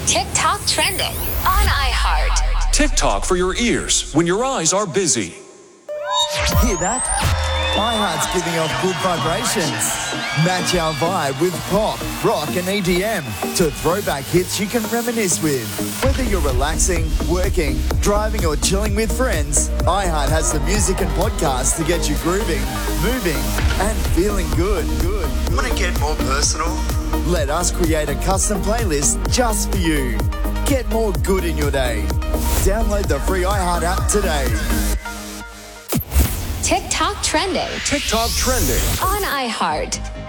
TikTok trending on iHeart. TikTok for your ears when your eyes are busy. Hear that? iHeart's giving off good vibrations. Match our vibe with pop, rock and EDM to throwback hits you can reminisce with. Whether you're relaxing, working, driving or chilling with friends, iHeart has the music and podcasts to get you grooving, moving and feeling good. Want to get more personal? Let us create a custom playlist just for you. Get more good in your day. Download the free iHeart app today. TikTok trending TikTok trending on iHeart.